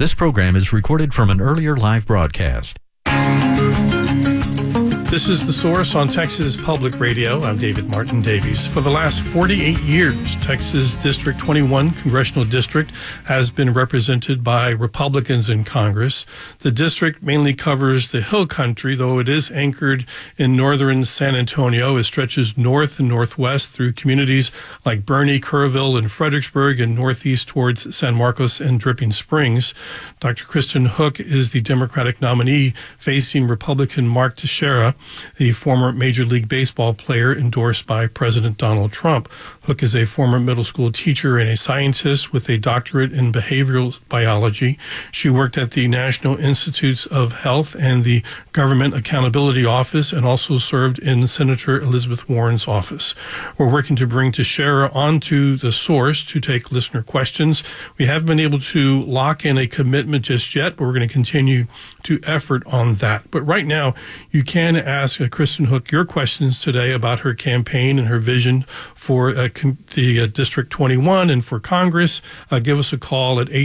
This program is recorded from an earlier live broadcast. This is The Source on Texas Public Radio. I'm David Martin Davies. For the last 48 years, Texas District 21 Congressional District has been represented by Republicans in Congress. The district mainly covers the Hill Country, though it is anchored in northern San Antonio. It stretches north and northwest through communities like Bernie, Kerrville, and Fredericksburg, and northeast towards San Marcos and Dripping Springs. Dr. Kristen Hook is the Democratic nominee facing Republican Mark Teixeira, the former Major League Baseball player endorsed by President Donald Trump. Hook is a former middle school teacher and a scientist with a doctorate in behavioral biology. She worked at the National Institutes of Health and the Government Accountability Office and also served in Senator Elizabeth Warren's office. We're working to bring Teixeira onto The Source to take listener questions. We haven't been able to lock in a commitment just yet, but we're going to continue to effort on that. But right now, you can ask Kristen Hook your questions today about her campaign and her vision for the District 21 and for Congress. Give us a call at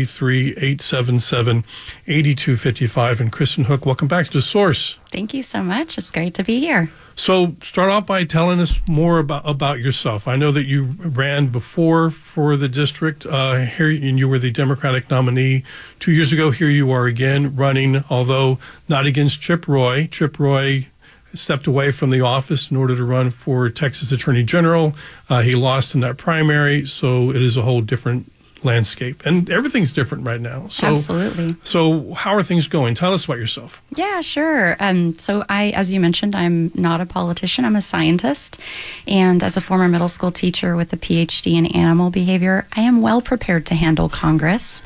833-877-8255. And Kristen Hook, welcome back to The Source. Thank you so much. It's great to be here. So start off by telling us more about yourself. I know that you ran before for the district here, and you were the Democratic nominee 2 years ago. Here you are again running, although not against Chip Roy. Chip Roy stepped away from the office in order to run for Texas Attorney General. He lost in that primary, so it is a whole different landscape, and everything's different right now. So, absolutely. So how are things going? Tell us about yourself. Yeah, sure. So as you mentioned, I'm not a politician. I'm a scientist. And as a former middle school teacher with a PhD in animal behavior, I am well prepared to handle Congress.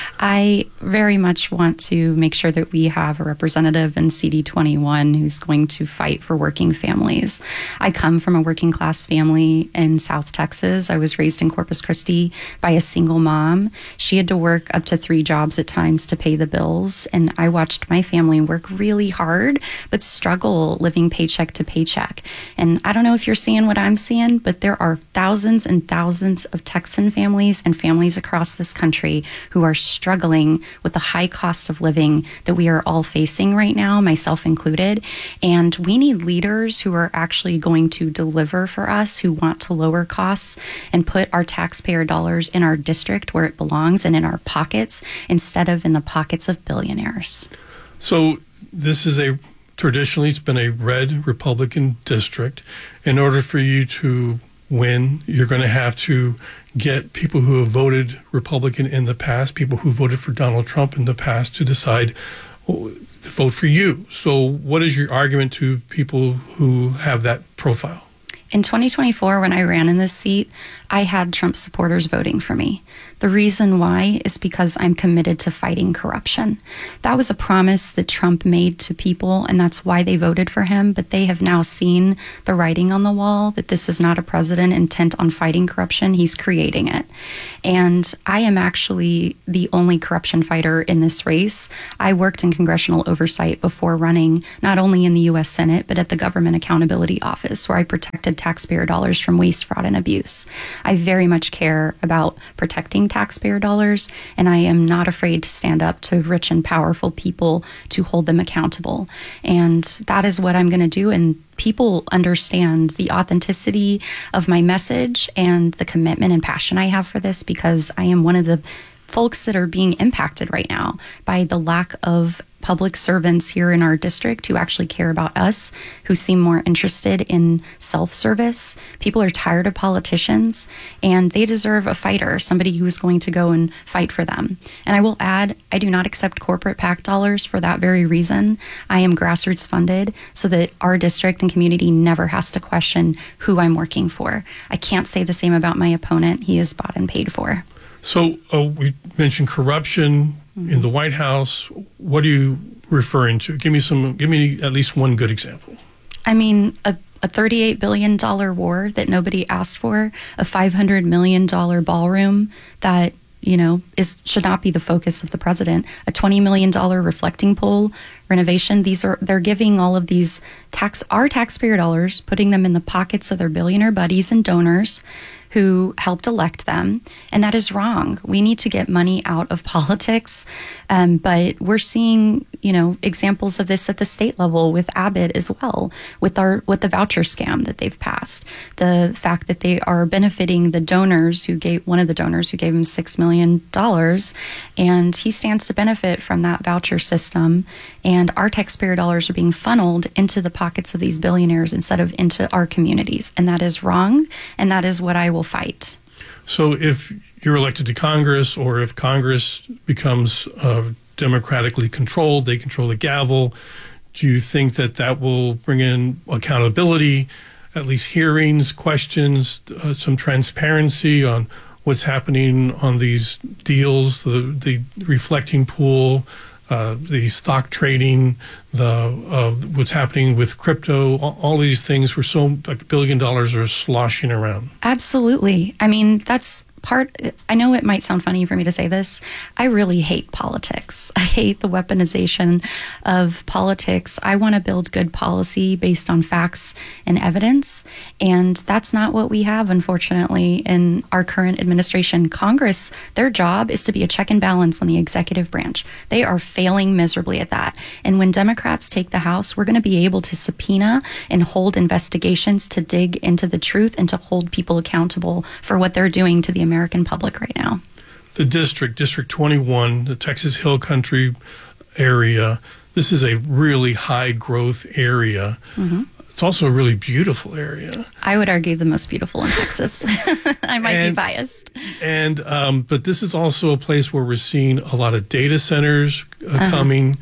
I very much want to make sure that we have a representative in CD21 who's going to fight for working families. I come from a working class family in South Texas. I was raised in Corpus Christi by a single mom. She had to work up to 3 jobs at times to pay the bills, and I watched my family work really hard but struggle living paycheck to paycheck. And I don't know if you're seeing what I'm seeing, but there are thousands and thousands of Texan families and families across this country who are struggling with the high cost of living that we are all facing right now, myself included. And we need leaders who are actually going to deliver for us, who want to lower costs and put our taxpayer dollars in our district where it belongs and in our pockets instead of in the pockets of billionaires. So this is traditionally it's been a red Republican district. In order for you to win, you're going to have to get people who have voted Republican in the past, people who voted for Donald Trump in the past, to decide to vote for you. So what is your argument to people who have that profile? In 2024, when I ran in this seat, I had Trump supporters voting for me. The reason why is because I'm committed to fighting corruption. That was a promise that Trump made to people, and that's why they voted for him. But they have now seen the writing on the wall that this is not a president intent on fighting corruption. He's creating it. And I am actually the only corruption fighter in this race. I worked in congressional oversight before running, not only in the U.S. Senate, but at the Government Accountability Office, where I protected taxpayer dollars from waste, fraud, and abuse. I very much care about protecting taxpayer dollars, and I am not afraid to stand up to rich and powerful people to hold them accountable. And that is what I'm going to do. And people understand the authenticity of my message and the commitment and passion I have for this, because I am one of the folks that are being impacted right now by the lack of public servants here in our district who actually care about us, who seem more interested in self-service. People are tired of politicians, and they deserve a fighter, somebody who's going to go and fight for them. And I will add, I do not accept corporate PAC dollars for that very reason. I am grassroots funded so that our district and community never has to question who I'm working for. I can't say the same about my opponent. He is bought and paid for. So we mentioned corruption in the White House. What are you referring to? Give me at least one good example. I mean, a $38 billion war that nobody asked for, a $500 million ballroom that, should not be the focus of the president, a $20 million reflecting pole renovation. They're giving all of these our taxpayer dollars, putting them in the pockets of their billionaire buddies and donors, who helped elect them, and that is wrong. We need to get money out of politics, but we're seeing, examples of this at the state level with Abbott as well, with the voucher scam that they've passed. The fact that they are benefiting the donors one of the donors who gave him $6 million, and he stands to benefit from that voucher system. And our taxpayer dollars are being funneled into the pockets of these billionaires instead of into our communities. And that is wrong. And that is what I will fight. So if you're elected to Congress, or if Congress becomes democratically controlled, they control the gavel, do you think that will bring in accountability, at least hearings, questions, some transparency on what's happening on these deals, the reflecting pool, the stock trading, what's happening with crypto, all these things where $1 billion are sloshing around? Absolutely. I mean, that's I know it might sound funny for me to say this. I really hate politics. I hate the weaponization of politics. I want to build good policy based on facts and evidence. And that's not what we have, unfortunately, in our current administration. Congress, their job is to be a check and balance on the executive branch. They are failing miserably at that. And when Democrats take the House, we're going to be able to subpoena and hold investigations to dig into the truth and to hold people accountable for what they're doing to the American public right now. The District 21, the Texas Hill Country area, this is a really high growth area. Mm-hmm. It's also a really beautiful area. I would argue the most beautiful in Texas. I might be biased. And but this is also a place where we're seeing a lot of data centers coming.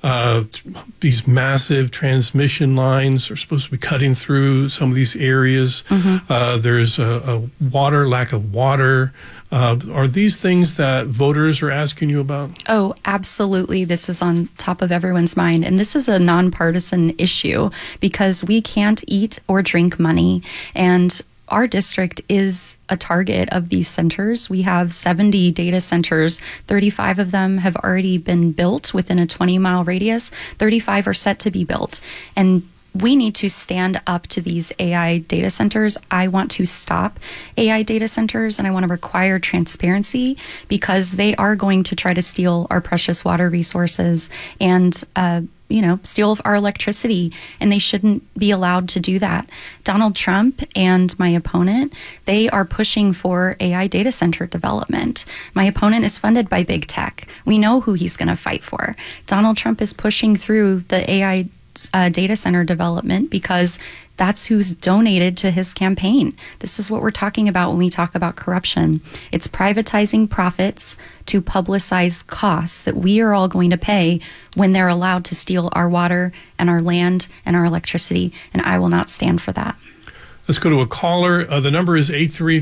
These massive transmission lines are supposed to be cutting through some of these areas. Mm-hmm. There's a lack of water. Are these things that voters are asking you about? Oh, absolutely. This is on top of everyone's mind. And this is a nonpartisan issue because we can't eat or drink money. And our district is a target of these centers. We have 70 data centers. 35 of them have already been built within a 20-mile radius. 35 are set to be built. And we need to stand up to these AI data centers. I want to stop AI data centers, and I want to require transparency because they are going to try to steal our precious water resources and steal our electricity, and they shouldn't be allowed to do that. Donald Trump and my opponent, they are pushing for AI data center development. My opponent is funded by big tech. We know who he's going to fight for. Donald Trump is pushing through the AI data center development because that's who's donated to his campaign. This is what we're talking about when we talk about corruption. It's privatizing profits to publicize costs that we are all going to pay when they're allowed to steal our water and our land and our electricity, and I will not stand for that. Let's go to a caller. The number is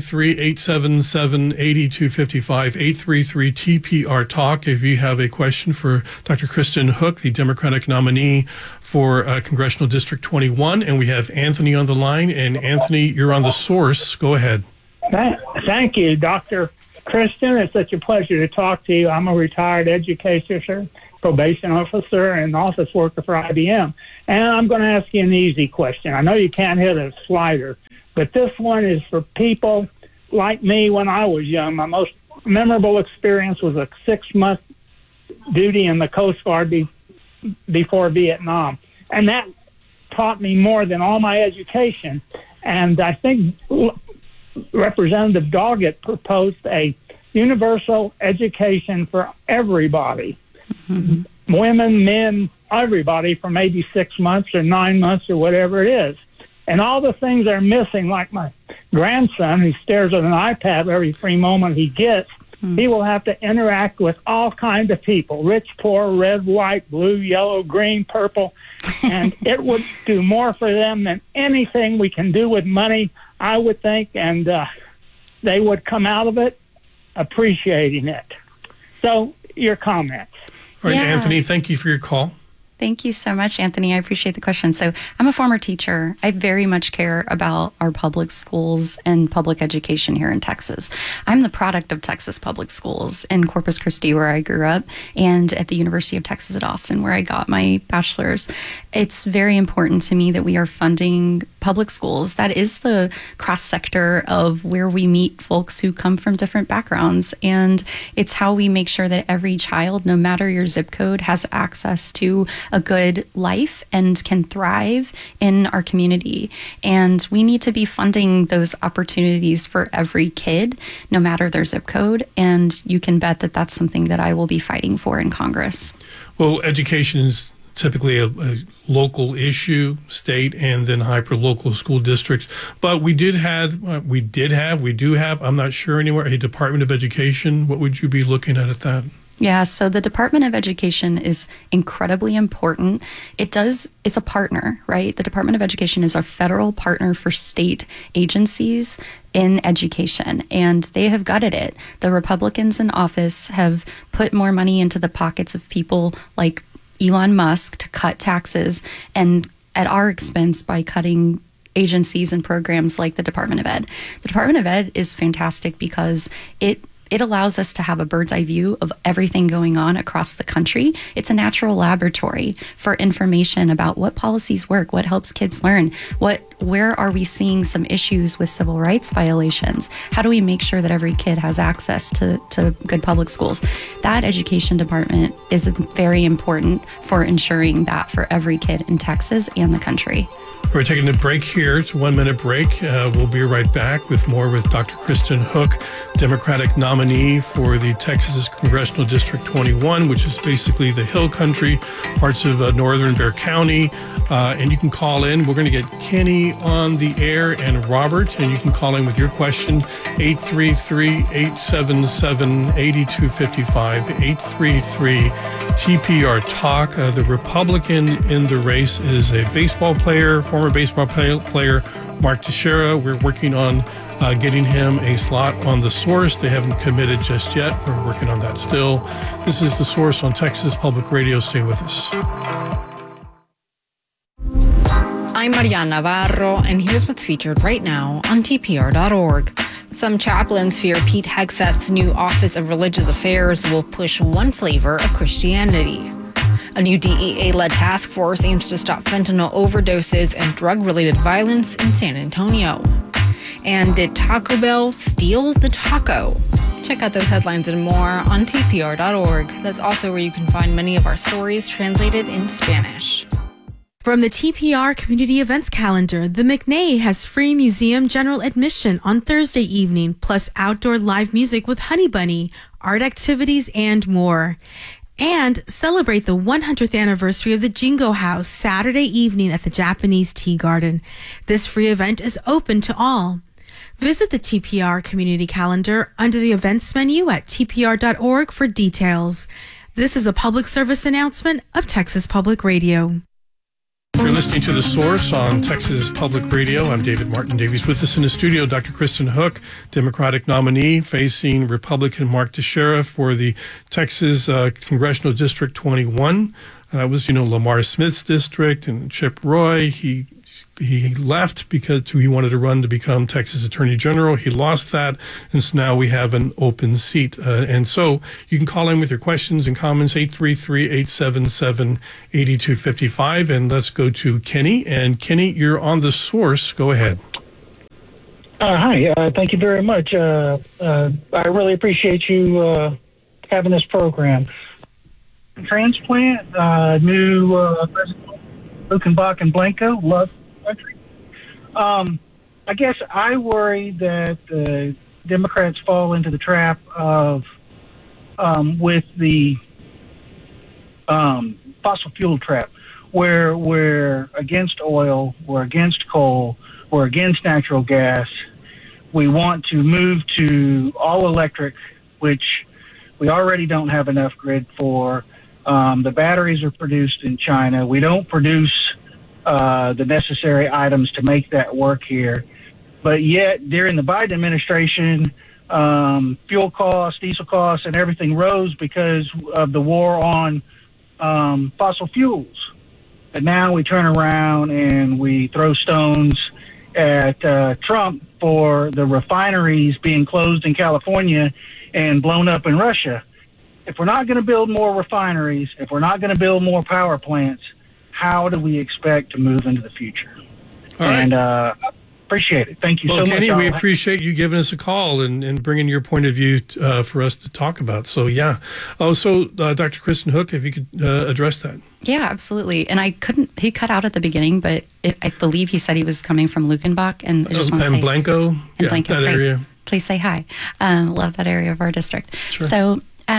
833-877-8255, 833-TPR-TALK. If you have a question for Dr. Kristen Hook, the Democratic nominee for Congressional District 21. And we have Anthony on the line. And Anthony, you're on The Source. Go ahead. Thank you, Dr. Kristen. It's such a pleasure to talk to you. I'm a retired educator, probation officer, and office worker for IBM. And I'm going to ask you an easy question. I know you can't hit a slider, but this one is for people like me when I was young. My most memorable experience was a 6-month duty in the Coast Guard before Vietnam. And that taught me more than all my education. And I think Representative Doggett proposed a universal education for everybody. Mm-hmm. Women, men, everybody for maybe 6 months or 9 months or whatever it is. And all the things are missing, like my grandson who stares at an iPad every free moment he gets, he will have to interact with all kinds of people, rich, poor, red, white, blue, yellow, green, purple. And it would do more for them than anything we can do with money, I would think. And they would come out of it appreciating it. So your comments. All right, Anthony, thank you for your call. Thank you so much, Anthony. I appreciate the question. So I'm a former teacher. I very much care about our public schools and public education here in Texas. I'm the product of Texas public schools in Corpus Christi, where I grew up, and at the University of Texas at Austin, where I got my bachelor's. It's very important to me that we are funding public schools. That is the cross sector of where we meet folks who come from different backgrounds. And it's how we make sure that every child, no matter your zip code, has access to a good life and can thrive in our community. And we need to be funding those opportunities for every kid, no matter their zip code. And you can bet that that's something that I will be fighting for in Congress. Well, education is typically a local issue, state, and then hyper-local school districts. But we do have, I'm not sure anywhere, a Department of Education. What would you be looking at that? Yeah, so the Department of Education is incredibly important. It's a partner, right? The Department of Education is our federal partner for state agencies in education, and they have gutted it. The Republicans in office have put more money into the pockets of people like Elon Musk to cut taxes, and at our expense by cutting agencies and programs like the Department of Ed. The Department of Ed is fantastic because it allows us to have a bird's eye view of everything going on across the country. It's a natural laboratory for information about what policies work, what helps kids learn, where are we seeing some issues with civil rights violations? How do we make sure that every kid has access to good public schools? That education department is very important for ensuring that for every kid in Texas and the country. We're taking a break here. It's a 1-minute break. We'll be right back with more with Dr. Kristen Hook, Democratic nominee for the Texas Congressional District 21, which is basically the Hill Country, parts of northern Bexar County. And you can call in. We're going to get Kenny on the air and Robert, and you can call in with your question, 833-877-8255, 833-TPR Talk. The Republican in the race is a former baseball player, Mark Teixeira. We're working on getting him a slot on The Source. They haven't committed just yet. We're working on that still. This is The Source on Texas Public Radio. Stay with us. I'm Mariana Navarro, and here's what's featured right now on TPR.org. Some chaplains fear Pete Hegseth's new Office of Religious Affairs will push one flavor of Christianity. A new DEA-led task force aims to stop fentanyl overdoses and drug-related violence in San Antonio. And did Taco Bell steal the taco? Check out those headlines and more on TPR.org. That's also where you can find many of our stories translated in Spanish. From the TPR Community Events Calendar, the McNay has free museum general admission on Thursday evening, plus outdoor live music with Honey Bunny, art activities, and more. And celebrate the 100th anniversary of the Jingo House Saturday evening at the Japanese Tea Garden. This free event is open to all. Visit the TPR Community Calendar under the events menu at tpr.org for details. This is a public service announcement of Texas Public Radio. You're listening to The Source on Texas Public Radio. I'm David Martin Davies. With us in the studio, Dr. Kristen Hook, Democratic nominee facing Republican Mark Teixeira for the Texas Congressional District 21. That was, Lamar Smith's district, and Chip Roy, he left because he wanted to run to become Texas Attorney General. He lost that, and so now we have an open seat. And so you can call in with your questions and comments, 833-877-8255. And let's go to Kenny. And Kenny, you're on The Source. Go ahead. Hi. Thank you very much. I really appreciate you having this program. Transplant, new President Luckenbach and Blanco, love country. I guess I worry that the Democrats fall into the trap of with the fossil fuel trap, where we're against oil, we're against coal, we're against natural gas. We want to move to all electric, which we already don't have enough grid for. The batteries are produced in China. We don't produce the necessary items to make that work here. But yet, during the Biden administration, fuel costs, diesel costs, and everything rose because of the war on fossil fuels. But now we turn around and we throw stones at Trump for the refineries being closed in California and blown up in Russia. If we're not going to build more refineries, if we're not going to build more power plants, how do we expect to move into the future? And appreciate it. Thank you so much. Kenny, we appreciate you giving us a call and bringing your point of view for us to talk about. So, yeah. So Dr. Kristen Hook, if you could address that. Yeah, absolutely. And he cut out at the beginning, but I believe he said he was coming from Lukenbach. And I just want to say. Blanco, Blanco, that area. Please say hi. Love that area of our district. Sure. So,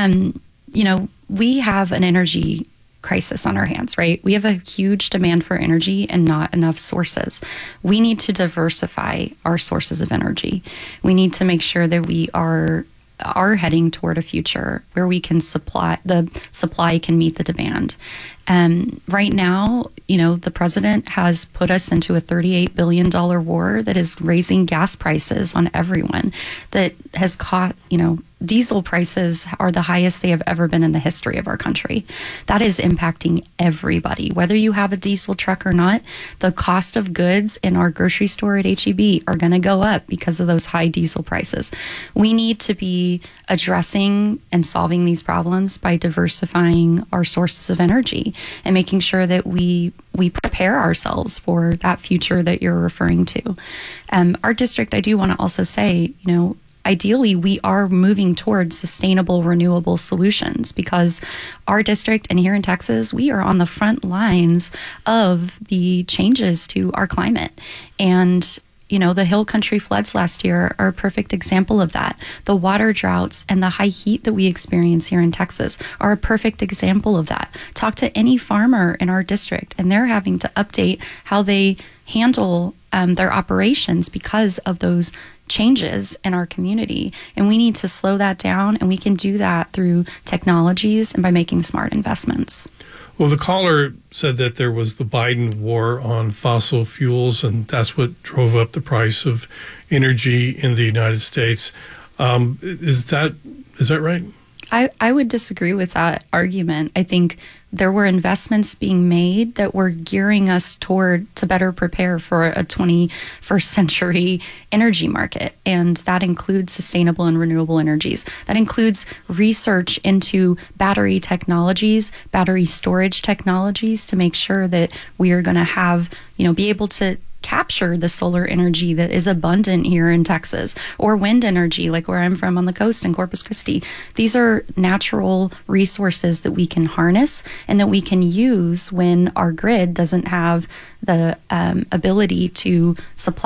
we have an energy crisis on our hands, right? We have a huge demand for energy and not enough sources. We need to diversify our sources of energy. We need to make sure that we are heading toward a future where we can supply can meet the demand. Right now, the president has put us into a $38 billion war that is raising gas prices on everyone, that has caught, diesel prices are the highest they have ever been in the history of our country. That is impacting everybody. Whether you have a diesel truck or not, the cost of goods in our grocery store at HEB are going to go up because of those high diesel prices. We need to be addressing and solving these problems by diversifying our sources of energy and making sure that we prepare ourselves for that future that you're referring to. Our district, I do want to also say, ideally, we are moving towards sustainable, renewable solutions because our district and here in Texas, we are on the front lines of the changes to our climate. And the hill country floods last year are a perfect example of that. The water droughts and the high heat that we experience here in Texas are a perfect example of that. Talk to any farmer in our district, and they're having to update how they handle their operations because of those changes in our community. And we need to slow that down, and we can do that through technologies and by making smart investments. Well, the caller said that there was the Biden war on fossil fuels, and that's what drove up the price of energy in the United States. Is that right? I would disagree with that argument. I think there were investments being made that were gearing us to better prepare for a 21st century energy market. And that includes sustainable and renewable energies. That includes research into battery technologies, battery storage technologies to make sure that we are going to have, be able to capture the solar energy that is abundant here in Texas, or wind energy, like where I'm from on the coast in Corpus Christi. These are natural resources that we can harness and that we can use when our grid doesn't have the ability to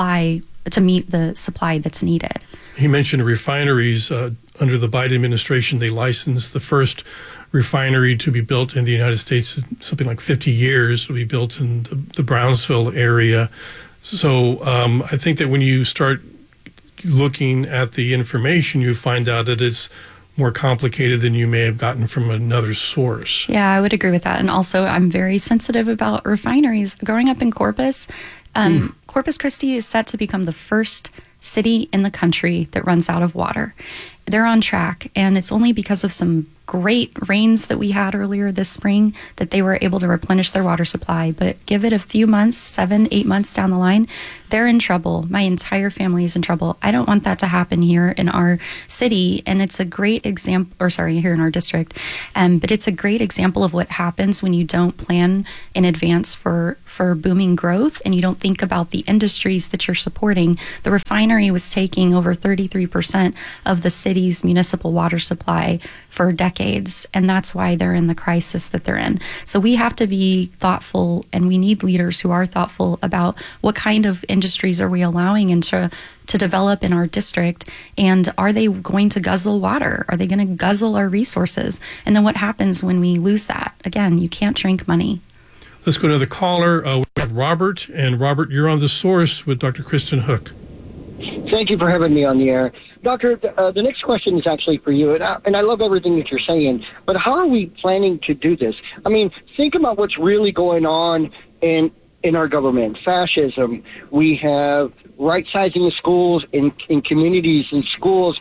meet the supply that's needed. He mentioned refineries. Under the Biden administration, they licensed the first refinery to be built in the United States in something like 50 years, to be built in the Brownsville area. So I think that when you start looking at the information, you find out that it's more complicated than you may have gotten from another source. Yeah, I would agree with that. And also, I'm very sensitive about refineries. Growing up in Corpus, Corpus Christi is set to become the first city in the country that runs out of water. They're on track, and it's only because of some great rains that we had earlier this spring that they were able to replenish their water supply. But give it a few months, 7-8 months down the line, they're in trouble. My entire family is in trouble. I don't want that to happen here in our city. And it's a great example, here in our district. But it's a great example of what happens when you don't plan in advance for booming growth and you don't think about the industries that you're supporting. The refinery was taking over 33% of the city's municipal water supply for decades, and that's why they're in the crisis that they're in. So we have to be thoughtful, and we need leaders who are thoughtful about what kind of industries are we allowing to develop in our district, and are they going to guzzle water? Are they going to guzzle our resources? And then what happens when we lose that? Again, you can't drink money. Let's go to the caller. We have Robert, and Robert, you're on The Source with Dr. Kristen Hook. Thank you for having me on the air. Doctor, the next question is actually for you, and I love everything that you're saying, but how are we planning to do this? I mean, think about what's really going on in our government. Fascism. We have right-sizing of schools in communities and schools.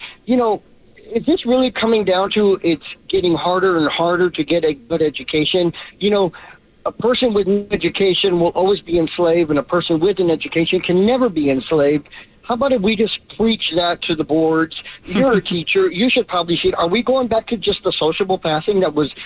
Is this really coming down to it's getting harder and harder to get a good education? A person with no education will always be enslaved, and a person with an education can never be enslaved. How about if we just preach that to the boards? You're a teacher. You should probably see it. Are we going back to just the sociable passing that was,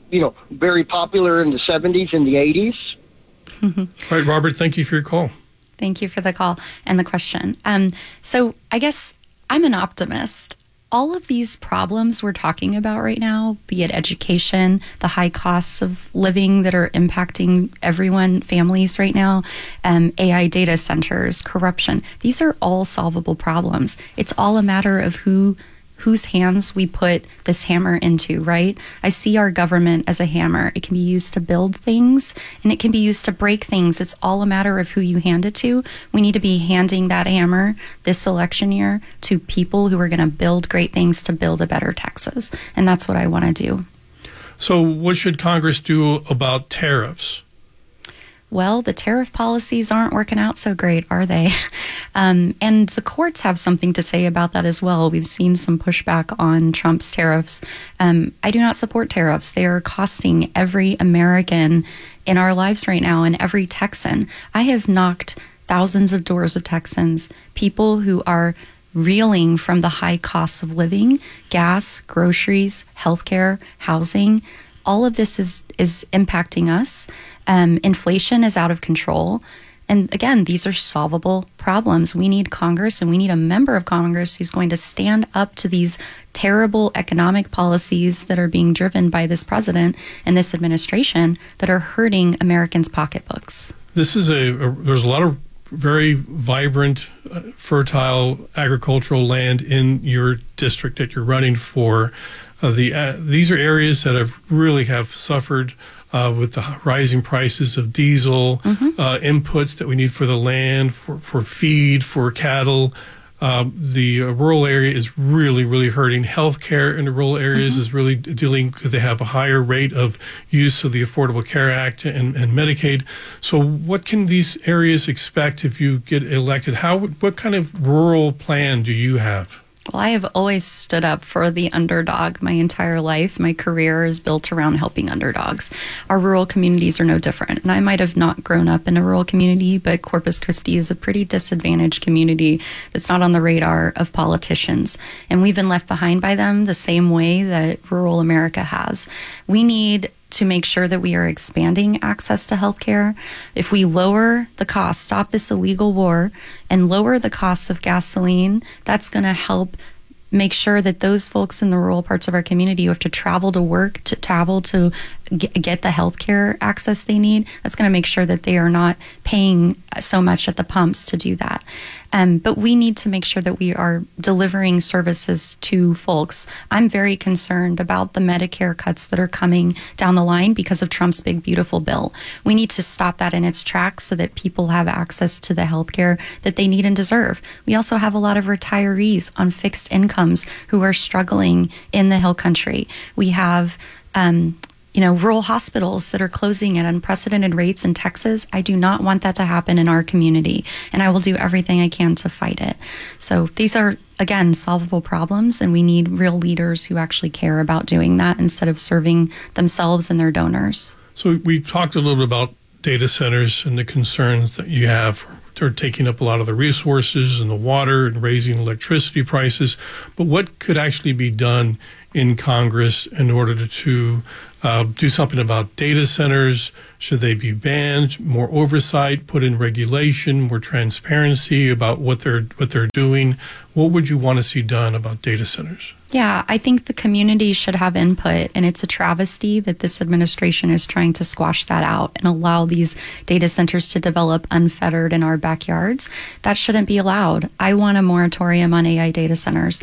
very popular in the 70s and the 80s? All right, Robert, thank you for your call. Thank you for the call and the question. So I guess I'm an optimist. All of these problems we're talking about right now, be it education, the high costs of living that are impacting everyone, families right now, AI data centers, corruption, these are all solvable problems. It's all a matter of whose hands we put this hammer into, right? I see our government as a hammer. It can be used to build things and it can be used to break things. It's all a matter of who you hand it to. We need to be handing that hammer this election year to people who are going to build great things to build a better Texas. And that's what I want to do. So what should Congress do about tariffs? Well, the tariff policies aren't working out so great, are they? And the courts have something to say about that as well. We've seen some pushback on Trump's tariffs. I do not support tariffs. They are costing every American in our lives right now and every Texan. I have knocked thousands of doors of Texans, people who are reeling from the high costs of living, gas, groceries, healthcare, housing. All of this is impacting us. Inflation is out of control. And again, these are solvable problems. We need Congress and we need a member of Congress who's going to stand up to these terrible economic policies that are being driven by this president and this administration that are hurting Americans' pocketbooks. There's a lot of very vibrant, fertile agricultural land in your district that you're running for. These are areas that have suffered with the rising prices of diesel, inputs that we need for the land, for feed, for cattle. The rural area is really, really hurting. Healthcare in the rural areas is really dealing because they have a higher rate of use of the Affordable Care Act and Medicaid. So what can these areas expect if you get elected? What kind of rural plan do you have? Well, I have always stood up for the underdog my entire life. My career is built around helping underdogs. Our rural communities are no different. And I might have not grown up in a rural community, but Corpus Christi is a pretty disadvantaged community that's not on the radar of politicians. And we've been left behind by them the same way that rural America has. We need to make sure that we are expanding access to healthcare. If we lower the cost, stop this illegal war, and lower the costs of gasoline, that's going to help make sure that those folks in the rural parts of our community who have to travel to work, to travel to get the healthcare access they need, that's going to make sure that they are not paying so much at the pumps to do that. But we need to make sure that we are delivering services to folks. I'm very concerned about the Medicare cuts that are coming down the line because of Trump's big, beautiful bill. We need to stop that in its tracks so that people have access to the health care that they need and deserve. We also have a lot of retirees on fixed incomes who are struggling in the Hill Country. We have rural hospitals that are closing at unprecedented rates in Texas. I do not want that to happen in our community, and I will do everything I can to fight it. So these are, again, solvable problems, and we need real leaders who actually care about doing that instead of serving themselves and their donors. So we talked a little bit about data centers and the concerns that you have. They're taking up a lot of the resources and the water and raising electricity prices. But what could actually be done in Congress in order to do something about data centers? Should they be banned? More oversight, put in regulation, more transparency about what they're doing? What would you want to see done about data centers? Yeah, I think the community should have input, and it's a travesty that this administration is trying to squash that out and allow these data centers to develop unfettered in our backyards. That shouldn't be allowed. I want a moratorium on AI data centers.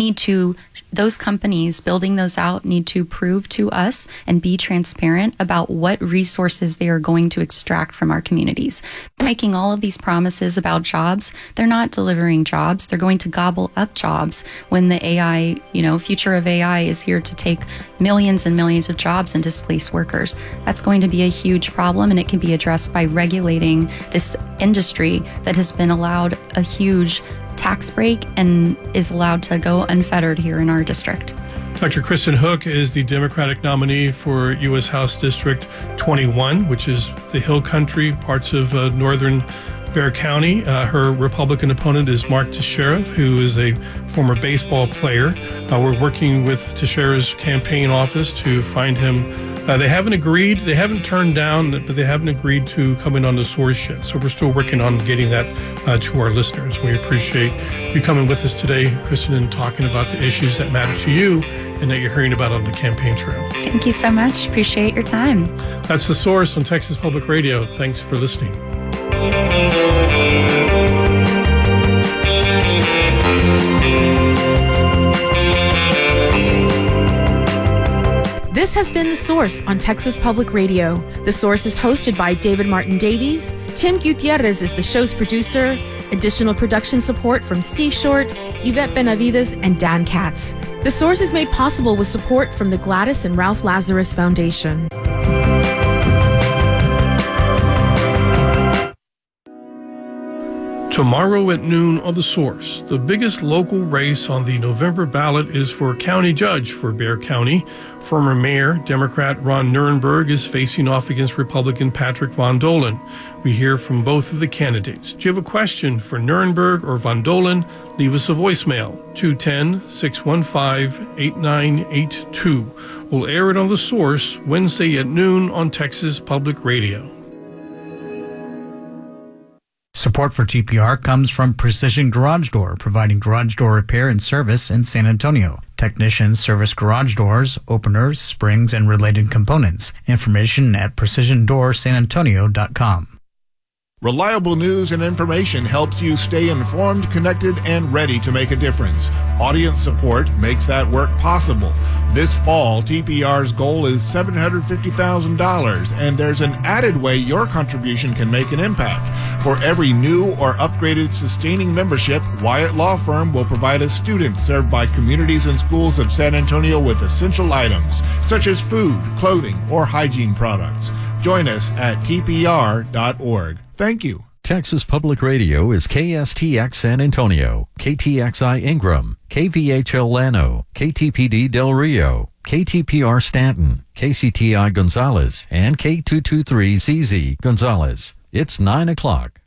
Those companies building those out need to prove to us and be transparent about what resources they are going to extract from our communities. They're making all of these promises about jobs. They're not delivering jobs. They're going to gobble up jobs when the AI, future of AI is here to take millions and millions of jobs and displace workers. That's going to be a huge problem, and it can be addressed by regulating this industry that has been allowed a huge tax break and is allowed to go unfettered here in our district. Dr. Kristen Hook is the Democratic nominee for U.S. House District 21, which is the Hill Country, parts of northern Bexar County. Her Republican opponent is Mark Teixeira, who is a former baseball player. We're working with Teixeira's campaign office to find him They haven't agreed. They haven't turned down, but they haven't agreed to coming on The Source yet. So we're still working on getting that to our listeners. We appreciate you coming with us today, Kristen, and talking about the issues that matter to you and that you're hearing about on the campaign trail. Thank you so much. Appreciate your time. That's The Source on Texas Public Radio. Thanks for listening. This has been The Source on Texas Public Radio. The Source is hosted by David Martin Davies. Tim Gutierrez is the show's producer. Additional production support from Steve Short, Yvette Benavides, and Dan Katz. The Source is made possible with support from the Gladys and Ralph Lazarus Foundation. Tomorrow at noon on The Source, the biggest local race on the November ballot is for county judge for Bexar County. Former Mayor, Democrat Ron Nirenberg is facing off against Republican Patrick Von Dohlen. We hear from both of the candidates. Do you have a question for Nirenberg or Von Dohlen? Leave us a voicemail, 210-615-8982. We'll air it on The Source Wednesday at noon on Texas Public Radio. Support for TPR comes from Precision Garage Door, providing garage door repair and service in San Antonio. Technicians service garage doors, openers, springs, and related components. Information at PrecisionDoorSanAntonio.com. Reliable news and information helps you stay informed, connected, and ready to make a difference. Audience support makes that work possible. This fall, TPR's goal is $750,000, and there's an added way your contribution can make an impact. For every new or upgraded sustaining membership, Wyatt Law Firm will provide a student served by communities and schools of San Antonio with essential items, such as food, clothing, or hygiene products. Join us at tpr.org. Thank you. Texas Public Radio is KSTX San Antonio, KTXI Ingram, KVHL Llano, KTPD Del Rio, KTPR Stanton, KCTI Gonzales, and K223ZZ Gonzales. It's 9 o'clock.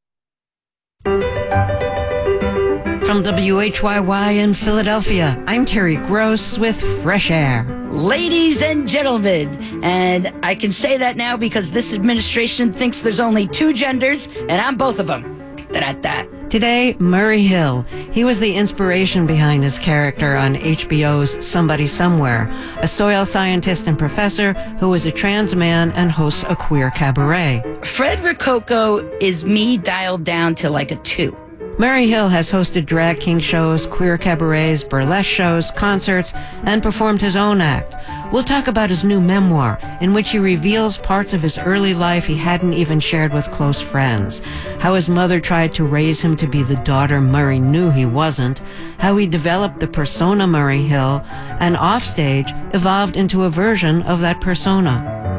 From WHYY in Philadelphia, I'm Terry Gross with Fresh Air. Ladies and gentlemen, and I can say that now because this administration thinks there's only two genders, and I'm both of them. Da-da-da. Today, Murray Hill. He was the inspiration behind his character on HBO's Somebody Somewhere, a soil scientist and professor who was a trans man and hosts a queer cabaret. Fred Rococo is me dialed down to like a 2. Murray Hill has hosted drag king shows, queer cabarets, burlesque shows, concerts, and performed his own act. We'll talk about his new memoir, in which he reveals parts of his early life he hadn't even shared with close friends. How his mother tried to raise him to be the daughter Murray knew he wasn't. How he developed the persona Murray Hill, and offstage evolved into a version of that persona.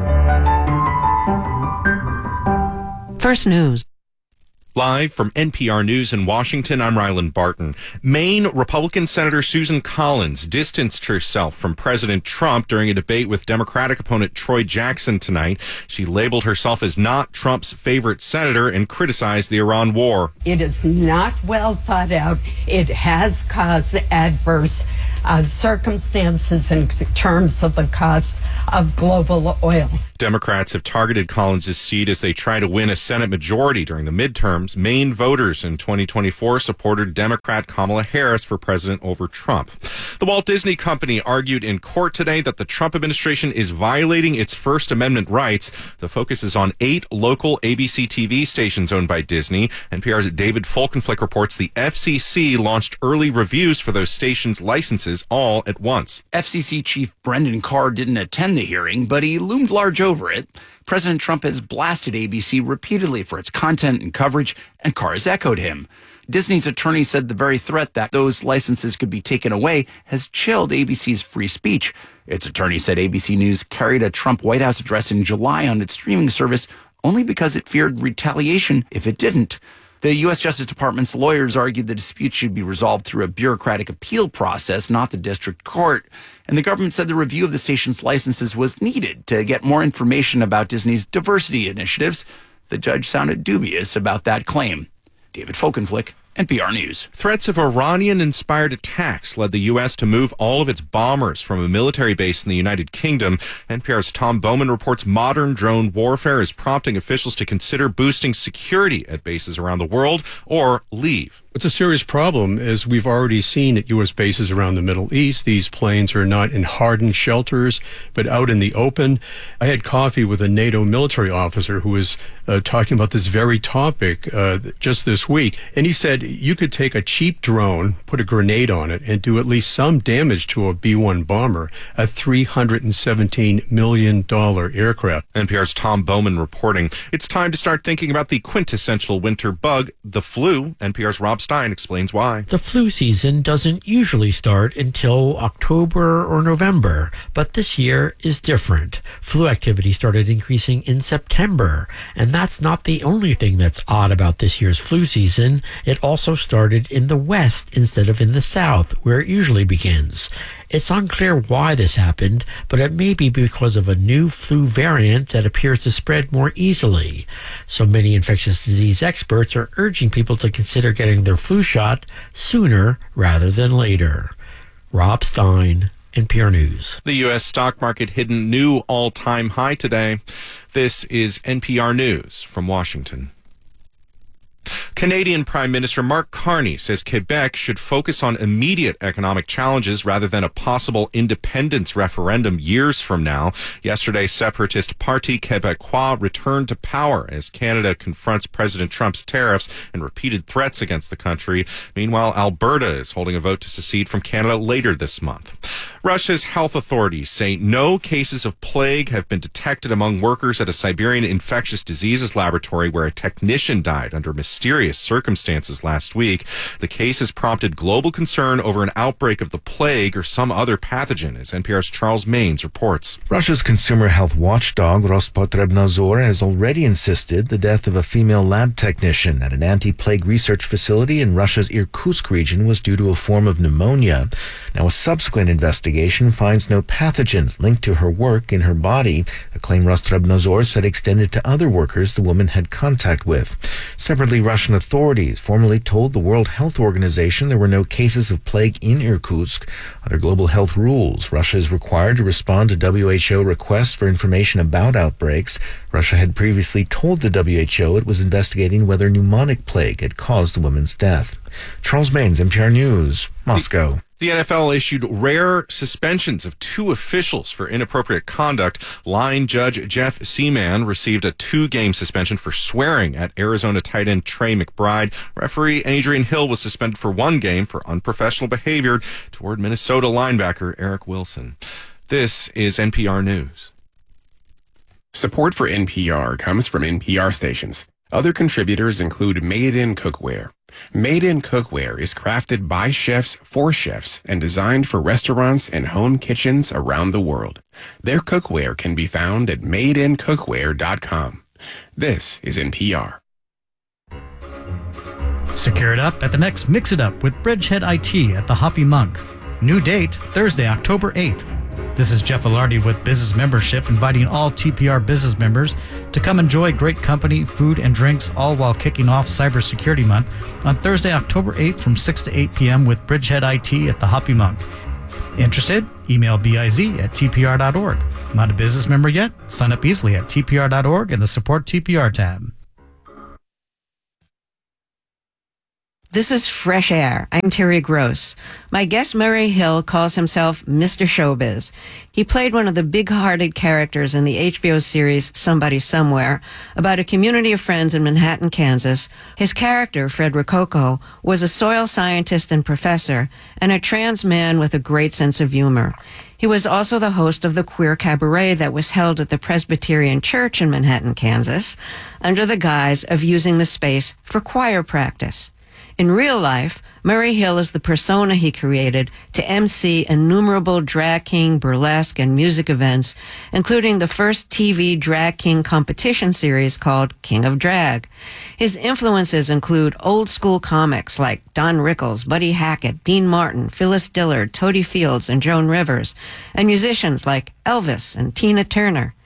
First News. Live from NPR News in Washington, I'm Ryland Barton. Maine Republican Senator Susan Collins distanced herself from President Trump during a debate with Democratic opponent Troy Jackson tonight. She labeled herself as not Trump's favorite senator and criticized the Iran war. It is not well thought out. It has caused adverse circumstances in terms of the cost of global oil. Democrats have targeted Collins' seat as they try to win a Senate majority during the midterms. Maine voters in 2024 supported Democrat Kamala Harris for president over Trump. The Walt Disney Company argued in court today that the Trump administration is violating its First Amendment rights. The focus is on 8 local ABC TV stations owned by Disney. NPR's David Folkenflik reports the FCC launched early reviews for those stations' licenses all at once. FCC Chief Brendan Carr didn't attend the hearing, but he loomed large over it. President Trump has blasted ABC repeatedly for its content and coverage, and Carr has echoed him. Disney's attorney said the very threat that those licenses could be taken away has chilled ABC's free speech. Its attorney said ABC News carried a Trump White House address in July on its streaming service only because it feared retaliation if it didn't. The U.S. Justice Department's lawyers argued the dispute should be resolved through a bureaucratic appeal process, not the district court. And the government said the review of the station's licenses was needed to get more information about Disney's diversity initiatives. The judge sounded dubious about that claim. David Folkenflik, NPR News. Threats of Iranian-inspired attacks led the U.S. to move all of its bombers from a military base in the United Kingdom. NPR's Tom Bowman reports modern drone warfare is prompting officials to consider boosting security at bases around the world or leave. It's a serious problem, as we've already seen at U.S. bases around the Middle East. These planes are not in hardened shelters, but out in the open. I had coffee with a NATO military officer who was talking about this very topic just this week. And he said you could take a cheap drone, put a grenade on it, and do at least some damage to a B-1 bomber, a $317 million aircraft. NPR's Tom Bowman reporting. It's time to start thinking about the quintessential winter bug, the flu. NPR's Rob Stein explains why. The flu season doesn't usually start until October or November, but this year is different. Flu activity started increasing in September, and that's not the only thing that's odd about this year's flu season. It also started in the West instead of in the South, where it usually begins. It's unclear why this happened, but it may be because of a new flu variant that appears to spread more easily. So many infectious disease experts are urging people to consider getting their flu shot sooner rather than later. Rob Stein, NPR News. The U.S. stock market hit a new all-time high today. This is NPR News from Washington. Canadian Prime Minister Mark Carney says Quebec should focus on immediate economic challenges rather than a possible independence referendum years from now. Yesterday, separatist Parti Québécois returned to power as Canada confronts President Trump's tariffs and repeated threats against the country. Meanwhile, Alberta is holding a vote to secede from Canada later this month. Russia's health authorities say no cases of plague have been detected among workers at a Siberian infectious diseases laboratory where a technician died under mysterious circumstances last week. The case has prompted global concern over an outbreak of the plague or some other pathogen, as NPR's Charles Maines reports. Russia's consumer health watchdog Rospotrebnadzor has already insisted the death of a female lab technician at an anti-plague research facility in Russia's Irkutsk region was due to a form of pneumonia. Now, a subsequent investigation finds no pathogens linked to her work in her body, a claim Rospotrebnadzor said extended to other workers the woman had contact with. Separately, Russian authorities formally told the World Health Organization there were no cases of plague in Irkutsk. Under global health rules, Russia is required to respond to WHO requests for information about outbreaks. Russia had previously told the WHO it was investigating whether pneumonic plague had caused the woman's death. Charles Maines, NPR News, Moscow. The NFL issued rare suspensions of 2 officials for inappropriate conduct. Line judge Jeff Seaman received a 2-game suspension for swearing at Arizona tight end Trey McBride. Referee Adrian Hill was suspended for 1 game for unprofessional behavior toward Minnesota linebacker Eric Wilson. This is NPR News. Support for NPR comes from NPR stations. Other contributors include Made in Cookware. Made in Cookware is crafted by chefs for chefs and designed for restaurants and home kitchens around the world. Their cookware can be found at madeincookware.com. This is NPR. Secure it up at the next Mix It Up with Bridgehead IT at the Hoppy Monk. New date, Thursday, October 8th. This is Jeff Ilardi with Business Membership, inviting all TPR business members to come enjoy great company, food, and drinks, all while kicking off Cybersecurity Month on Thursday, October 8th from 6 to 8 p.m. with Bridgehead IT at the Hoppy Monk. Interested? Email biz@tpr.org. Not a business member yet? Sign up easily at tpr.org in the Support TPR tab. This is Fresh Air. I'm Terry Gross. My guest Murray Hill calls himself Mr. Showbiz. He played one of the big-hearted characters in the HBO series Somebody Somewhere about a community of friends in Manhattan, Kansas. His character, Fred Rococo, was a soil scientist and professor and a trans man with a great sense of humor. He was also the host of the Queer Cabaret that was held at the Presbyterian Church in Manhattan, Kansas, under the guise of using the space for choir practice. In real life, Murray Hill is the persona he created to MC innumerable drag king, burlesque, and music events, including the first TV drag king competition series called King of Drag. His influences include old-school comics like Don Rickles, Buddy Hackett, Dean Martin, Phyllis Dillard, Toady Fields, and Joan Rivers, and musicians like Elvis and Tina Turner.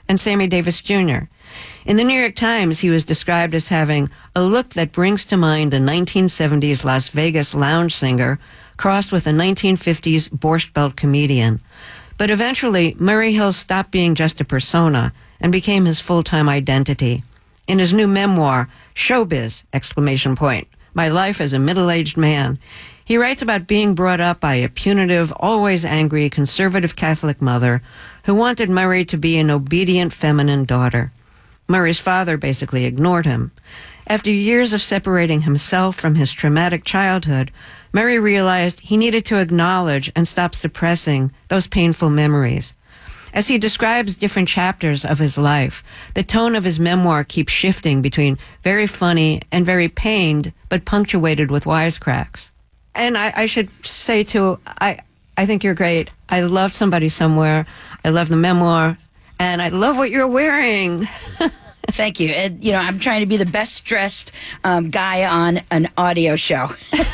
and Sammy Davis Jr. In the New York Times, he was described as having a look that brings to mind a 1970s Las Vegas lounge singer crossed with a 1950s Borscht Belt comedian. But eventually, Murray Hill stopped being just a persona and became his full-time identity. In his new memoir, Showbiz! My Life as a Middle-Aged Man, he writes about being brought up by a punitive, always angry, conservative Catholic mother who wanted Murray to be an obedient, feminine daughter. Murray's father basically ignored him. After years of separating himself from his traumatic childhood, Murray realized he needed to acknowledge and stop suppressing those painful memories. As he describes different chapters of his life, the tone of his memoir keeps shifting between very funny and very pained, but punctuated with wisecracks. And I should say, too, I think you're great. I love Somebody Somewhere. I love the memoir. And I love what you're wearing. Thank you. And, I'm trying to be the best dressed guy on an audio show.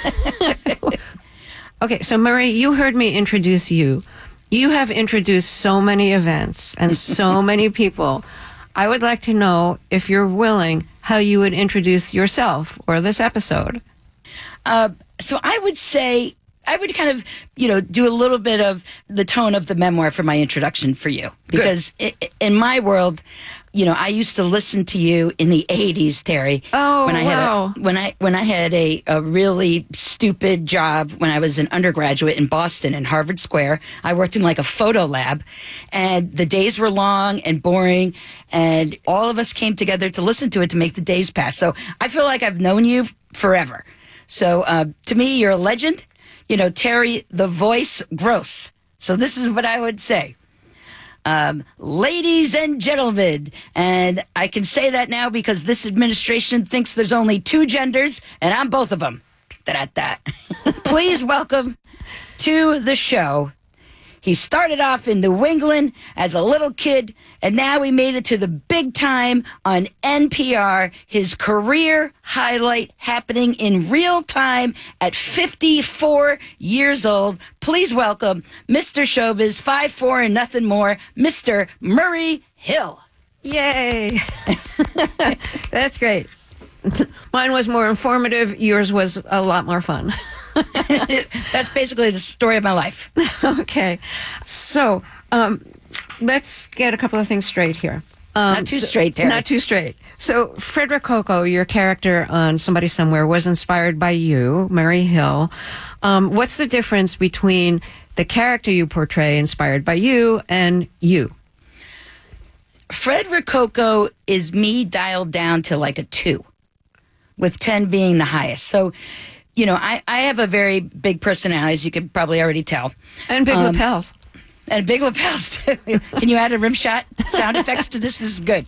Okay, so Murray, you heard me introduce you. You have introduced so many events and so many people. I would like to know, if you're willing, how you would introduce yourself or this episode. So I would say, I would kind of, do a little bit of the tone of the memoir for my introduction for you. Because in my world, I used to listen to you in the 80s, Terry. Oh, when I had a really stupid job when I was an undergraduate in Boston in Harvard Square. I worked in like a photo lab, and the days were long and boring, and all of us came together to listen to it to make the days pass. So I feel like I've known you forever. So to me, you're a legend. Terry, the voice Gross. So this is what I would say. Ladies and gentlemen, and I can say that now because this administration thinks there's only two genders, and I'm both of them. Please welcome to the show. He started off in New England as a little kid, and now he made it to the big time on NPR. His career highlight happening in real time at 54 years old. Please welcome Mr. Showbiz, 5'4" and nothing more, Mr. Murray Hill. Yay! That's great. Mine was more informative. Yours was a lot more fun. That's basically the story of my life. Okay. So, let's get a couple of things straight here. Not too straight, Terry. Not too straight. So, Fred Rococo, your character on Somebody Somewhere, was inspired by you, Murray Hill. What's the difference between the character you portray inspired by you and you? Fred Rococo is me dialed down to like a 2, with 10 being the highest. So, I have a very big personality, as you could probably already tell. And big lapels. And big lapels, too. Can you add a rim shot sound effects to this? This is good.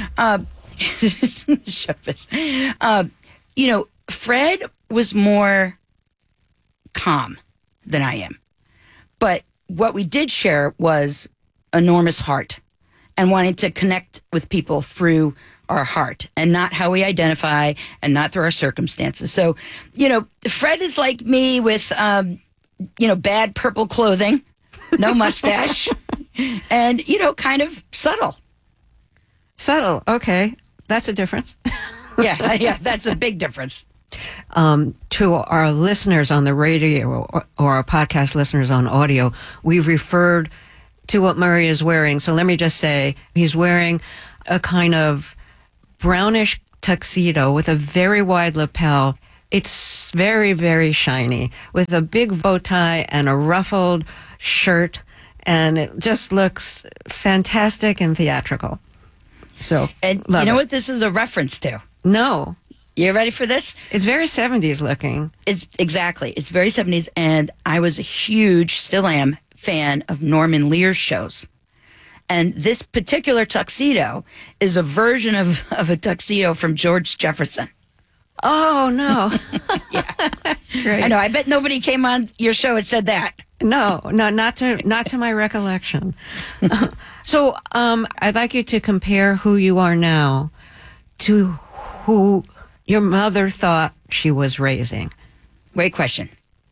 Fred was more calm than I am. But what we did share was enormous heart and wanting to connect with people through our heart and not how we identify and not through our circumstances. So, Fred is like me with, bad purple clothing, no mustache, and, kind of subtle. Subtle. Okay. That's a difference. Yeah, that's a big difference. To our listeners on the radio or our podcast listeners on audio, we've referred to what Murray is wearing. So let me just say he's wearing a kind of brownish tuxedo with a very wide lapel. It's very, very shiny with a big bow tie and a ruffled shirt. And it just looks fantastic and theatrical. So, and you know what this is a reference to? No. You ready for this? It's very 70s looking. It's very 70s. And I was a huge, still am, fan of Norman Lear's shows. And this particular tuxedo is a version of a tuxedo from George Jefferson. Oh, no. Yeah. That's great. I know. I bet nobody came on your show and said that. No, not to my recollection. So I'd like you to compare who you are now to who your mother thought she was raising. Great question.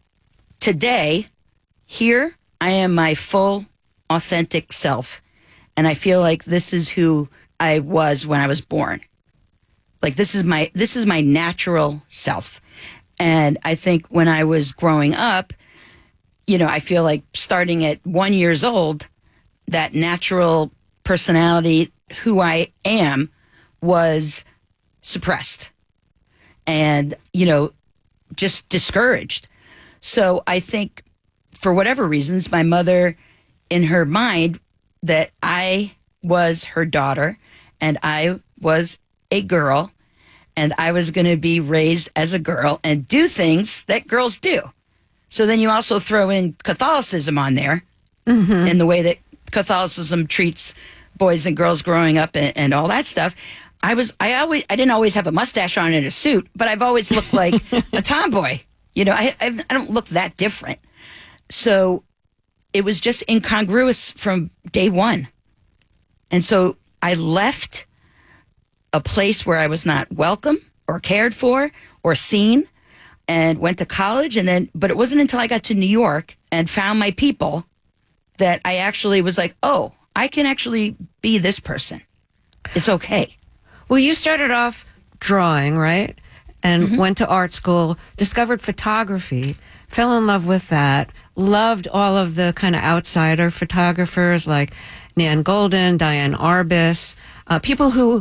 Today, here, I am my full, authentic self. And I feel like this is who I was when I was born. Like this is my natural self. And I think when I was growing up, I feel like starting at 1 year old, that natural personality, who I am, was suppressed and, just discouraged. So I think for whatever reasons, my mother, in her mind, that I was her daughter and I was a girl and I was going to be raised as a girl and do things that girls do. So then you also throw in Catholicism on there in the way that Catholicism treats boys and girls growing up and all that stuff. I didn't always have a mustache on and a suit, but I've always looked like a tomboy. I don't look that different. So it was just incongruous from day one. And so I left a place where I was not welcome or cared for or seen and went to college. But it wasn't until I got to New York and found my people that I actually was like, oh, I can actually be this person. It's okay. Well, you started off drawing, right? And went to art school, discovered photography, fell in love with that, loved all of the kind of outsider photographers like Nan Goldin, Diane Arbus, people who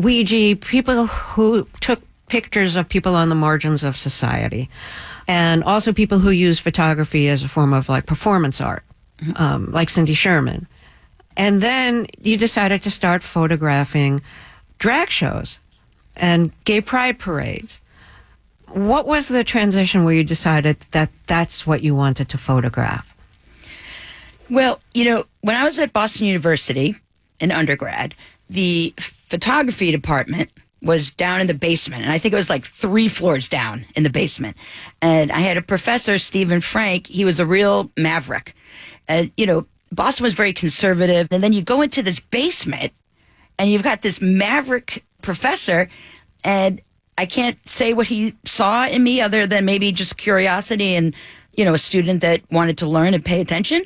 took pictures of people on the margins of society, and also people who use photography as a form of like performance art, like Cindy Sherman. And then you decided to start photographing drag shows and gay pride parades. What was the transition where you decided that that's what you wanted to photograph? Well, when I was at Boston University in undergrad, the photography department was down in the basement. And I think it was like 3 floors down in the basement. And I had a professor, Stephen Frank. He was a real maverick. Boston was very conservative. And then you go into this basement and you've got this maverick professor, and I can't say what he saw in me other than maybe just curiosity and, a student that wanted to learn and pay attention.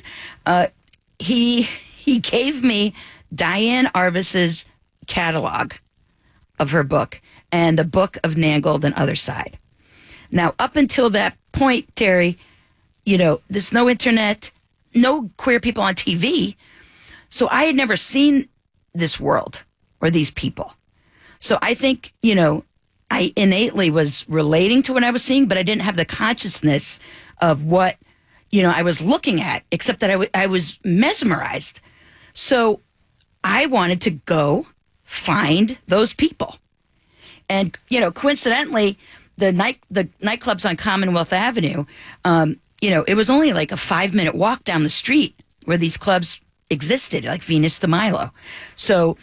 He gave me Diane Arbus's catalog of her book and the book of Nan Goldin Other Side. Now, up until that point, Terry, there's no internet, no queer people on TV. So I had never seen this world or these people. So I think, I innately was relating to what I was seeing, but I didn't have the consciousness of what, I was looking at, except that I was mesmerized. So I wanted to go find those people. And, coincidentally, the nightclubs on Commonwealth Avenue, it was only like a 5-minute walk down the street where these clubs existed, like Venus de Milo. So,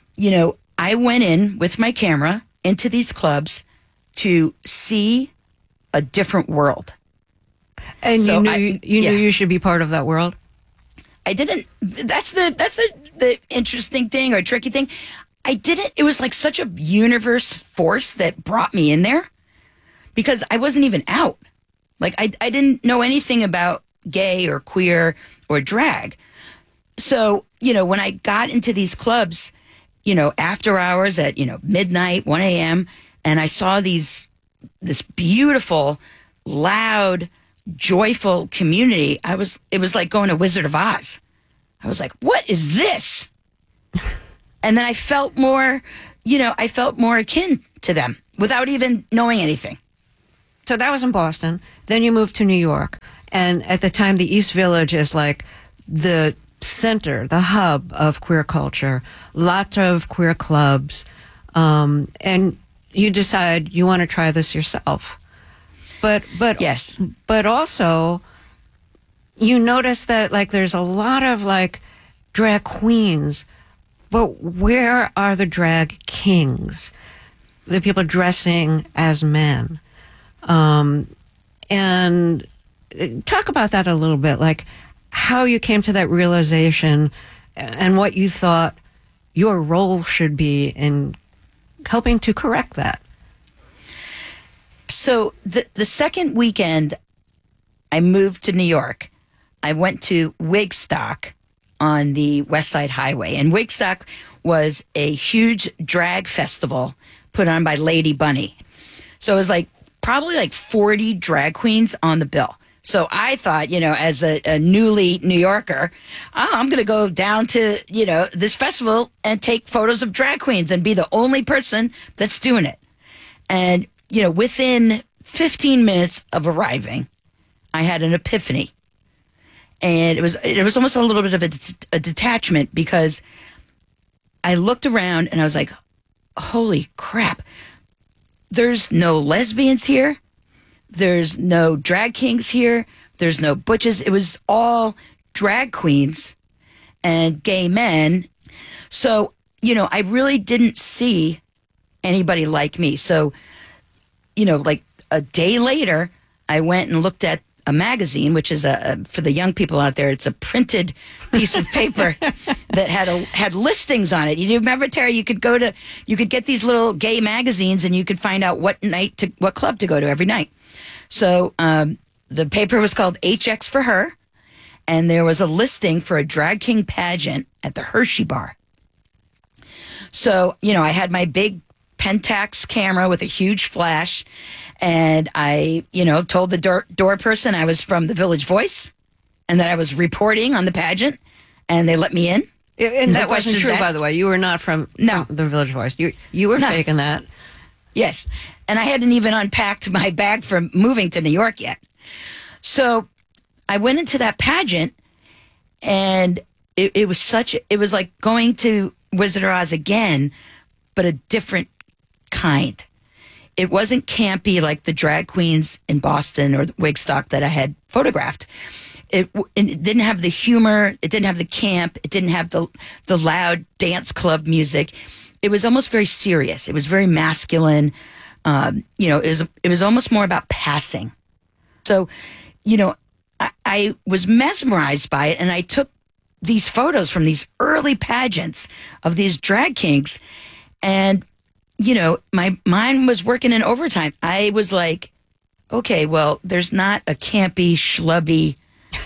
I went in with my camera into these clubs to see a different world. And so you knew you should be part of that world? I didn't. That's the interesting thing or tricky thing. I didn't. It was like such a universe force that brought me in there because I wasn't even out. Like I didn't know anything about gay or queer or drag. So, when I got into these clubs, after hours at, midnight, 1 a.m., and I saw this beautiful, loud, joyful community, it was like going to Wizard of Oz. I was like, what is this? And then I felt more akin to them without even knowing anything. So that was in Boston. Then you moved to New York. And at the time, the East Village is like the center, the hub of queer culture, lots of queer clubs. And you decide you want to try this yourself. But yes. But also, you notice that like there's a lot of like drag queens, but where are the drag kings? The people dressing as men. And talk about that a little bit, like how you came to that realization and what you thought your role should be in helping to correct that. So the second weekend I moved to New York, I went to Wigstock on the West Side Highway. And Wigstock was a huge drag festival put on by Lady Bunny. So it was like probably like 40 drag queens on the bill. So I thought, as a newly New Yorker, I'm going to go down to, this festival and take photos of drag queens and be the only person that's doing it. And, within 15 minutes of arriving, I had an epiphany. And it was almost a little bit of a detachment, because I looked around and I was like, holy crap, there's no lesbians here. There's no drag kings here. There's no butches. It was all drag queens and gay men. So, I really didn't see anybody like me. So, like a day later, I went and looked at a magazine, which is for the young people out there, it's a printed piece of paper that had listings on it. You remember, Terry, you could get these little gay magazines and you could find out what club to go to every night. So the paper was called HX for Her, and there was a listing for a drag king pageant at the Hershey Bar. So, I had my big Pentax camera with a huge flash, and I, told the door person I was from the Village Voice and that I was reporting on the pageant, and they let me in. And that wasn't true, by the way. You were not from the Village Voice. You were faking that. Yes. And I hadn't even unpacked my bag for moving to New York yet. So I went into that pageant, and it was like going to Wizard of Oz again, but a different kind. It wasn't campy like the drag queens in Boston or Wigstock that I had photographed. It didn't have the humor. It didn't have the camp. It didn't have the loud dance club music. It was almost very serious. It was very masculine. It was almost more about passing. So, I was mesmerized by it, and I took these photos from these early pageants of these drag kings, and my mind was working in overtime. I was like, okay, well, there's not a campy, schlubby,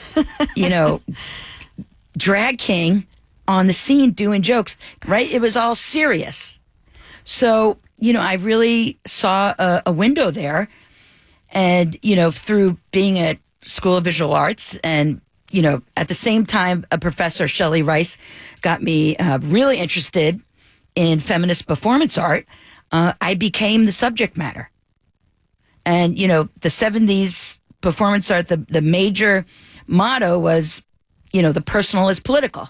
drag king on the scene doing jokes, right? It was all serious. So, I really saw a window there. And, through being at School of Visual Arts and, at the same time, a professor, Shelley Rice, got me really interested in feminist performance art. I became the subject matter. And, the 70s performance art, the major motto was, the personal is political.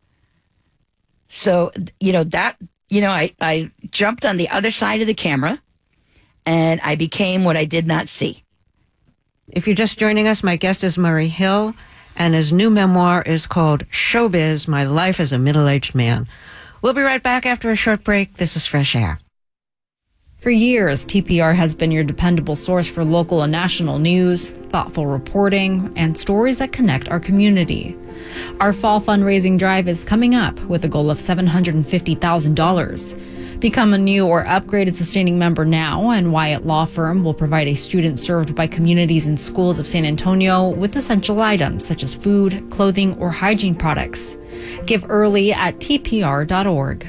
So, I jumped on the other side of the camera, and I became what I did not see. If you're just joining us, my guest is Murray Hill, and his new memoir is called Showbiz, My Life as a Middle-Aged Man. We'll be right back after a short break. This is Fresh Air. For years, TPR has been your dependable source for local and national news, thoughtful reporting, and stories that connect our community. Our fall fundraising drive is coming up with a goal of $750,000. Become a new or upgraded sustaining member now, and Wyatt Law Firm will provide a student served by communities and schools of San Antonio with essential items such as food, clothing, or hygiene products. Give early at tpr.org.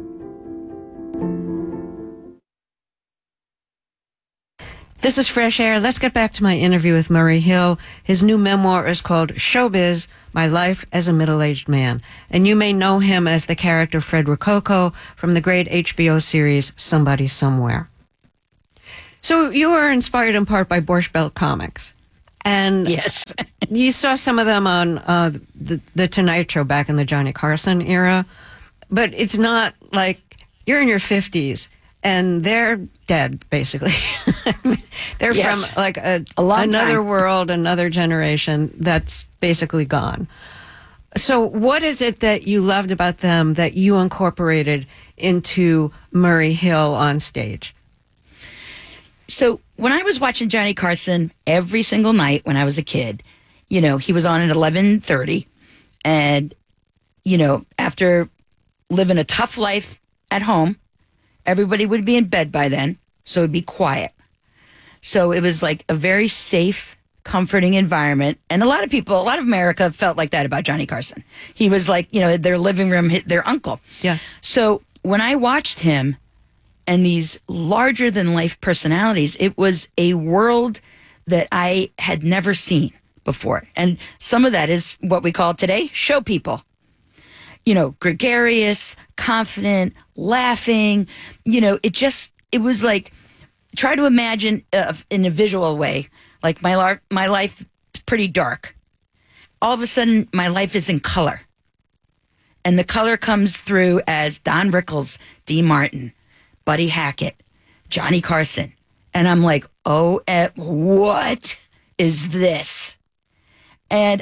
This is Fresh Air. Let's get back to my interview with Murray Hill. His new memoir is called Showbiz, My Life as a Middle-Aged Man. And you may know him as the character Fred Rococo from the great HBO series Somebody Somewhere. So you were inspired in part by Borscht Belt comics. And yes, you saw some of them on the Tonight Show back in the Johnny Carson era. But it's not like you're in your 50s. And they're dead, basically. They're yes. from like another time. World, another generation that's basically gone. So what is it that you loved about them that you incorporated into Murray Hill on stage? So when I was watching Johnny Carson every single night when I was a kid, he was on at 11:30. And, after living a tough life at home, everybody would be in bed by then, so it'd be quiet. So it was like a very safe, comforting environment. And a lot of America felt like that about Johnny Carson. He was like, their living room, their uncle. Yeah. So when I watched him and these larger than life personalities, it was a world that I had never seen before. And some of that is what we call today show people. Gregarious, confident, laughing. It was like, try to imagine in a visual way, like my life is pretty dark. All of a sudden, my life is in color. And the color comes through as Don Rickles, Dean Martin, Buddy Hackett, Johnny Carson. And I'm like, what is this? And,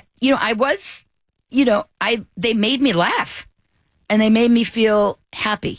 they made me laugh and they made me feel happy.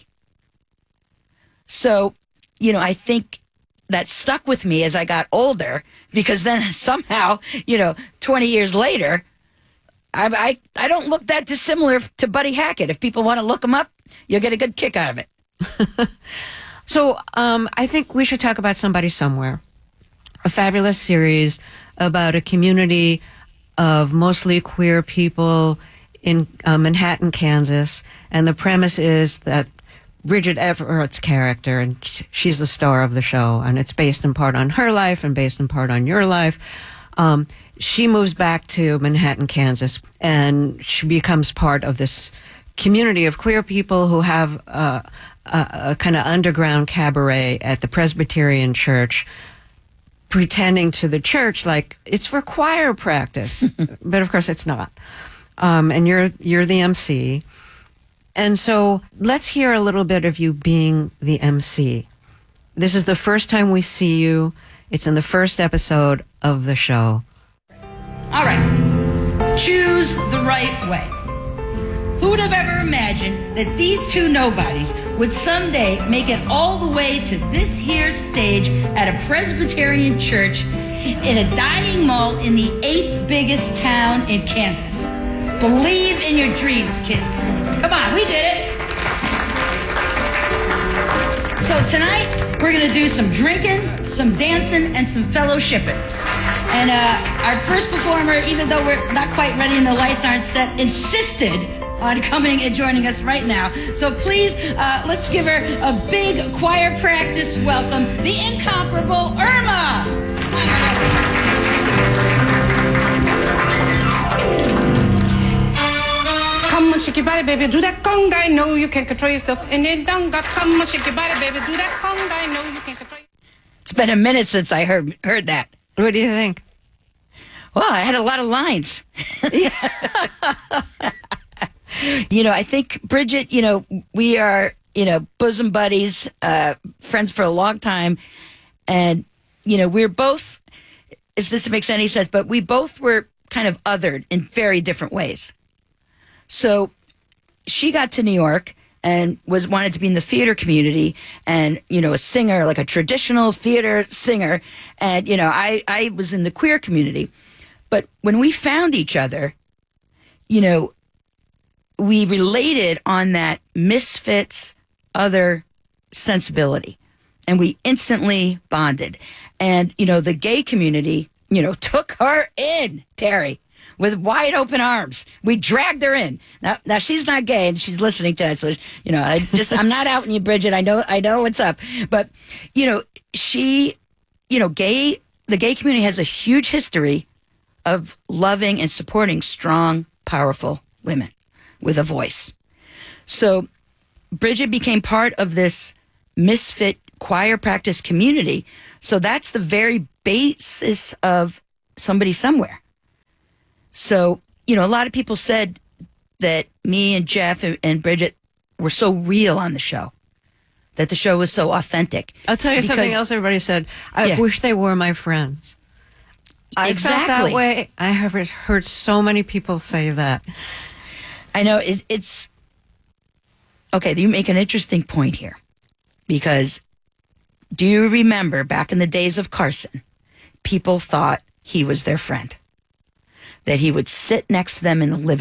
So, I think that stuck with me as I got older, because then somehow, 20 years later, I don't look that dissimilar to Buddy Hackett. If people want to look him up, you'll get a good kick out of it. So I think we should talk about Somebody Somewhere, a fabulous series about a community of mostly queer people in Manhattan, Kansas. And the premise is that Bridget Everett's character, and she's the star of the show, and it's based in part on her life and based in part on your life. She moves back to Manhattan, Kansas, and she becomes part of this community of queer people who have a kind of underground cabaret at the Presbyterian Church, pretending to the church like it's for choir practice, but of course it's not. And you're the MC. And so let's hear a little bit of you being the MC. This is the first time we see you. It's in the first episode of the show. All right. Choose the right way. Who would have ever imagined that these two nobodies would someday make it all the way to this here stage at a Presbyterian church in a dining mall in the 8th biggest town in Kansas? Believe in your dreams, kids. Come on, we did it. So tonight, we're going to do some drinking, some dancing, and some fellowshipping. And our first performer, even though we're not quite ready and the lights aren't set, insisted on coming and joining us right now. So please, let's give her a big choir practice welcome, the incomparable Irma. Come on, shake your body, baby, do that conga. I know you can't control yourself. And then don't go. Come on, shake your body, baby, do that conga. I know you can't control yourself. It's been a minute since I heard that. What do you think? Well, I had a lot of lines. I think, Bridget, we are, bosom buddies, friends for a long time. And, we're both, if this makes any sense, but we both were kind of othered in very different ways. So she got to New York and wanted to be in the theater community and, a singer, like a traditional theater singer. And, I was in the queer community. But when we found each other, we related on that misfits other sensibility, and we instantly bonded. And, the gay community, took her in, Terry, with wide open arms. We dragged her in. Now she's not gay and she's listening to that. So, I'm not outing you, Bridget. I know what's up. But, she, the gay community has a huge history of loving and supporting strong, powerful women with a voice. So Bridget became part of this misfit choir practice community. So that's the very basis of Somebody Somewhere. So, a lot of people said that me and Jeff and Bridget were so real on the show, that the show was so authentic. I'll tell you something else everybody said. I wish they were my friends. I felt that way. I have heard so many people say that. I know it's okay. You make an interesting point here, because do you remember back in the days of Carson, people thought he was their friend, that he would sit next to them in the living